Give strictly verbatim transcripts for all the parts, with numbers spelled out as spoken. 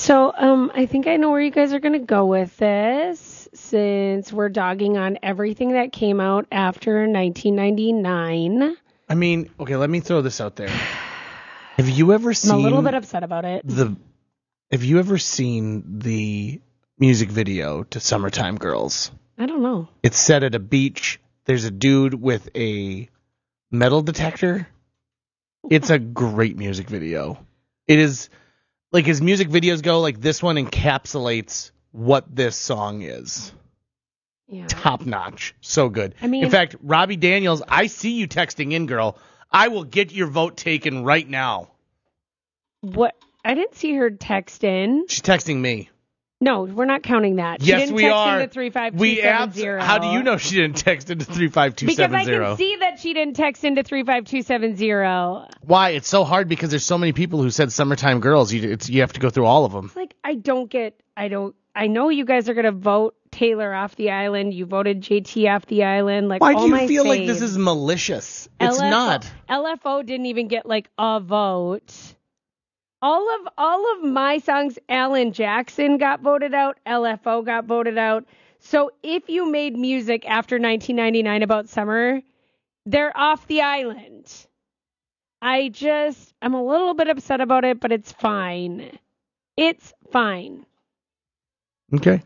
So, um, I think I know where you guys are going to go with this, since we're dogging on everything that came out after nineteen ninety-nine. I mean, okay, let me throw this out there. Have you ever seen... I'm a little bit upset about it. The, have you ever seen the music video to Summertime Girls? I don't know. It's set at a beach. There's a dude with a metal detector. It's a great music video. It is... Like, as music videos go, like, this one encapsulates what this song is. Yeah. Top notch. So good. I mean, in fact, Robbie Daniels, I see you texting in, girl. I will get your vote taken right now. What? I didn't see her text in. She's texting me. No, we're not counting that. She Yes, didn't we text are. into three five two We seven abs- zero. How do you know she didn't text into three five two seven zero? Because I can see that she didn't text into three five two seven zero. Why? It's so hard because there's so many people who said Summertime Girls. You, it's, you have to go through all of them. It's like, I don't get, I don't, I know you guys are going to vote Taylor off the island. You voted J T off the island. Like, Why all do you my feel faves. like this is malicious? It's L F O, not. L F O didn't even get like a vote. All of all of my songs, Alan Jackson got voted out. L F O got voted out. So if you made music after nineteen ninety-nine about summer, they're off the island. I just, I'm a little bit upset about it, but it's fine. It's fine. Okay.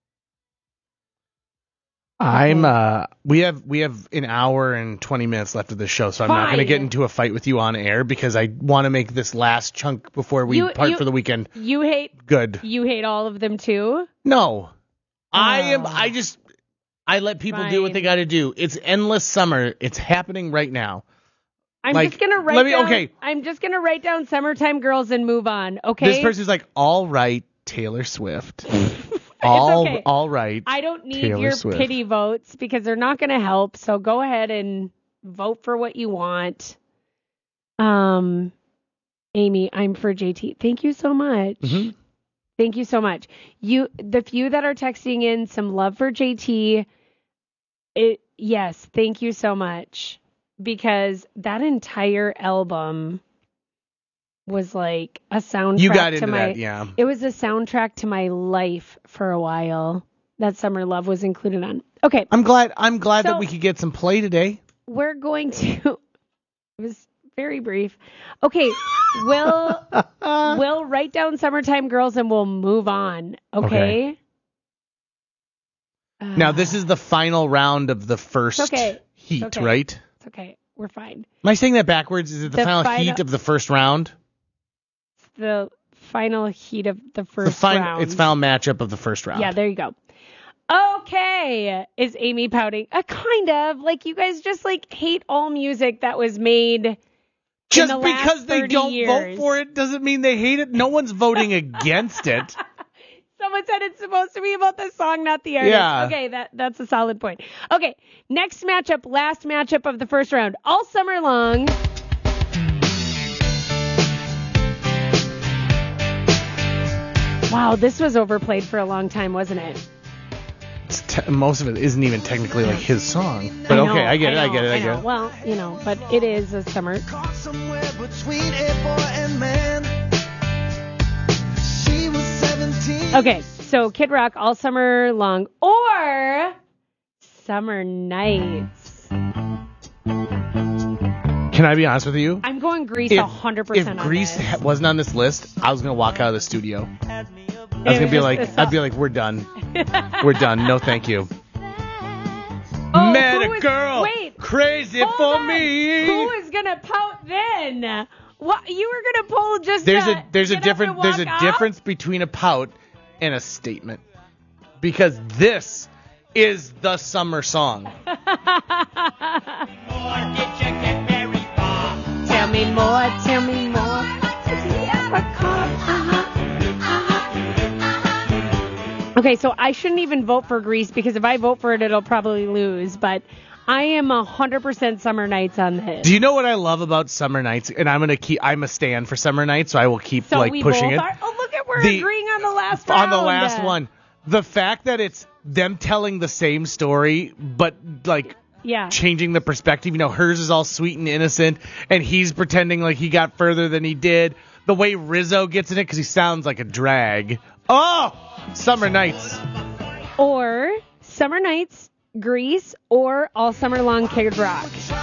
I'm uh we have we have an hour and twenty minutes left of this show, so I'm not going to Fine. get into a fight with you on air because I want to make this last chunk before we You- part you- for the weekend You hate good. you hate all of them too? No. I am Oh. I just I let people do what Fine. they got to do. It's endless summer. It's happening right now. I'm Like, just gonna write let me- down. okay. I'm just gonna write down "Summertime Girls" and move on. Okay. This person's like, "All right, Taylor Swift." all okay. all right. I don't need Taylor your Swift. pity votes because they're not gonna help. So go ahead and vote for what you want. Um, Amy, I'm for J T. Thank you so much. Mhm. Thank you so much. You, the few that are texting in some love for J T. It yes, thank you so much. Because that entire album was like a soundtrack You got to into my that, yeah. It was a soundtrack to my life for a while. That Summer Love was included on. Okay, I'm glad I'm glad So- that we could get some play today. we're going to it was very brief. Okay, we'll we'll write down Summertime Girls and we'll move on. Okay. Uh, Now this is the final round of the first It's okay. heat, It's okay. right? It's okay. We're fine. Am I saying that backwards? Is it the, The final, final- heat of the first round? The final heat of the The first fin- round. It's final matchup of the first round. Yeah, there you go. Okay, is Amy pouting? Uh, kind of. Like, you guys just, like, hate all music that was made Just in the last because they thirty don't years. vote for it doesn't mean they hate it. No one's voting against it. Someone said it's supposed to be about the song, not the artist. Yeah. Okay, that that's a solid point. Okay, next matchup, last matchup of the first round. All summer long. Wow, this was overplayed for a long time, wasn't it? It's te- most of it isn't even technically like his song. But I know, okay, I get it, I know, get it, I, know. get it. Well, you know, but it is a summer. Caught somewhere between a boy and man. She was seventeen. Okay, so Kid Rock, All Summer Long, or Summer Nights. Can I be honest with you? I'm going Grease If, one hundred if percent on Grease this. ha- wasn't on this list, I was gonna walk out of the studio. I was It gonna was be just like, a song. I'd be like, we're done, we're done. No, thank you. Oh, Met who a is- girl wait, crazy hold for on. me. Who is gonna pout then? What you were gonna pull just There's to a there's a get up different and there's a walk off? difference between a pout and a statement, because this is the summer song. Tell me more, tell me more. Does he have a car? Uh-huh. Uh-huh. Okay, so I shouldn't even vote for Grease because if I vote for it, it'll probably lose. But I am one hundred percent Summer Nights on this. Do you know what I love about Summer Nights? And I'm gonna keep I'm a stand for Summer Nights, so I will keep so like we pushing both it. are. Oh, look at we're The- agreeing on the last on round. the last one. The fact that it's them telling the same story, but like Yeah. changing the perspective. You know, hers is all sweet and innocent, and he's pretending like he got further than he did. the way Rizzo gets in it because he sounds like a drag. Oh, Summer Nights. Or Summer Nights, Grease, or All Summer Long Kid Rock.